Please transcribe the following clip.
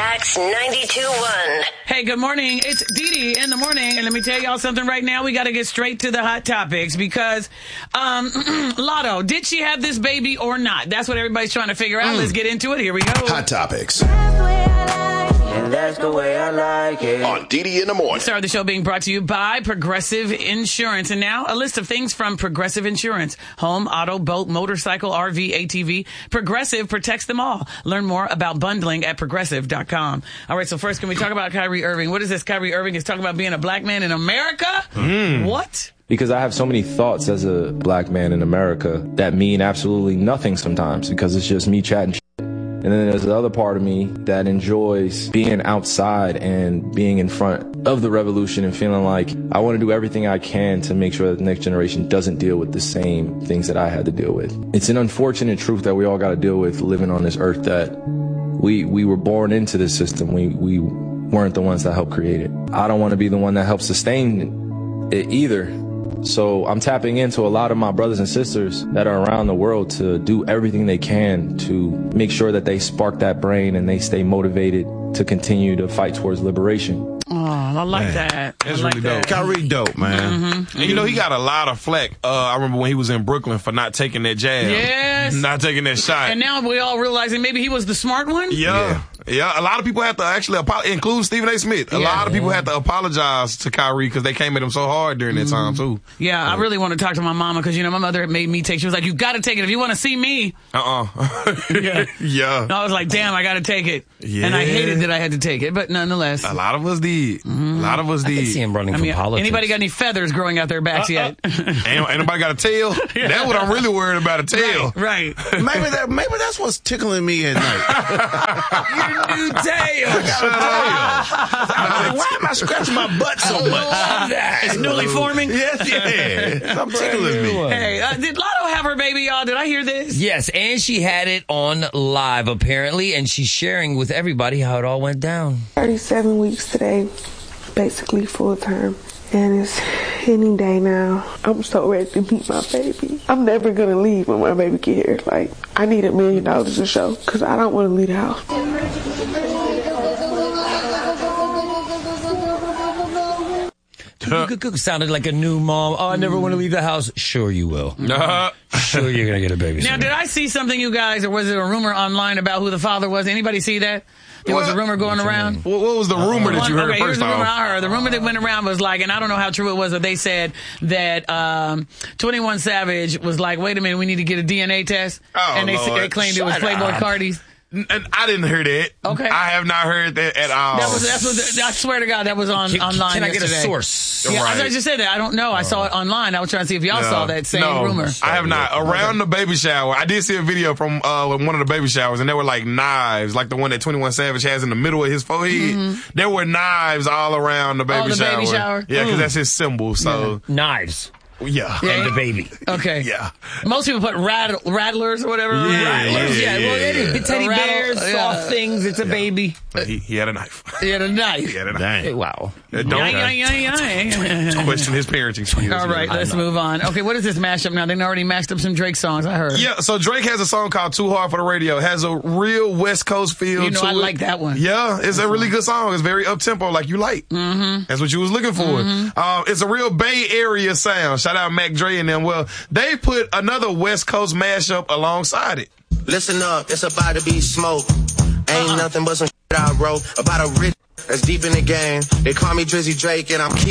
Jax 92.1. Hey, good morning. It's Dee Dee in the morning. And let me tell y'all something right now. We got to get straight to the hot topics because Lotto, did she have this baby or not? That's what everybody's trying to figure out. Let's get into it. Here we go. Hot topics. And that's the way I like it. On Dee Dee in the morning. Start of the show being brought to you by Progressive Insurance. And now a list of things from Progressive Insurance. Home, auto, boat, motorcycle, RV, ATV. Progressive protects them all. Learn more about bundling at progressive.com. All right, so first, can we talk about Kyrie Irving? What is this? Kyrie Irving is talking about being a black man in America? What? Because I have so many thoughts as a black man in America that mean absolutely nothing sometimes because it's just me chatting shit. And then there's the other part of me that enjoys being outside and being in front of the revolution and feeling like I want to do everything I can to make sure that the next generation doesn't deal with the same things that I had to deal with. It's an unfortunate truth that we all got to deal with living on this earth that we were born into this system. We weren't the ones that helped create it. I don't want to be the one that helps sustain it either. So I'm tapping into a lot of my brothers and sisters that are around the world to do everything they can to make sure that they spark that brain and they stay motivated to continue to fight towards liberation. Oh, I like that. That's I like really dope. that. Kyrie dope, man. And you know, he got a lot of flack. I remember when he was in Brooklyn for not taking that jab. Yes. Not taking that shot. And now we all realizing maybe he was the smart one? Yeah. A lot of people have to actually include Stephen A. Smith. A lot of people had to apologize to Kyrie because they came at him so hard during that time, too. Yeah, I really want to talk to my mama because, you know, my mother made me take. She was like, you got to take it if you want to see me. Yeah. And I was like, damn, I got to take it. Yeah. And I hated that I had to take it, but nonetheless. A lot of us did. A lot of us did. I can see him running from politics. Anybody got any feathers growing out their backs yet? Ain't nobody got a tail? That's what I'm really worried about, a tail. Right. Maybe that's what's tickling me at night. Your new tail. Why am I scratching my butt so much? It's newly forming? Yes. I'm tickling me. Hey, did Lotto have her baby, y'all? Did I hear this? Yes, and she had it on live, apparently, and she's sharing with everybody how it all went down. 37 weeks today, basically full term. And it's any day now. I'm so ready to meet my baby. I'm never going to leave when my baby get here. Like, I need $1 million a show because I don't want to leave the house. Sounded like a new mom. Oh, I never want to leave the house. Sure you will. Sure you're going to get a baby. Now, did I see something, you guys, or was it a rumor online about who the father was? Anybody see that? There was a rumor going around. What was the rumor that you heard here's first the rumor off? I heard. The rumor that went around was like, and I don't know how true it was, but they said that 21 Savage was like, wait a minute, we need to get a DNA test. Oh, and they claimed it was Playboy Cardi's. And I didn't hear that. Okay. I have not heard that at all. That's what I swear to God, that was online Can I get a yesterday. source? Yeah, Right. I just said that. I don't know. I saw it online. I was trying to see if y'all saw that same rumor. I have not. Around the baby shower, I did see a video from one of the baby showers, and there were like knives, like the one that 21 Savage has in the middle of his forehead. There were knives all around the baby shower. Baby shower? Yeah, because that's his symbol. So Knives. yeah. And the baby. Okay. Yeah. Most people put rattlers or whatever. Rattlers. Yeah. Well, it is. Teddy rattle- bears, yeah. soft things. It's a baby. But he had a knife. He had a knife. He had a knife. Wow. Don't question his parenting skills. All right, let's move on. Okay, what is this mashup now? They already mashed up some Drake songs, I heard. Yeah, so Drake has a song called Too Hard for the Radio. It has a real West Coast feel You know, to I it. like that one. Yeah, it's a really good song. It's very up-tempo, like you like. Mm-hmm. That's what you was looking for. It's a real Bay Area sound. Shout out Mac Dre and them. Well, they put another West Coast mashup alongside it. Listen up, it's about to be smoke. Ain't nothing but some shit I wrote about a rich that's deep in the game. They call me Drizzy Drake and I'm keep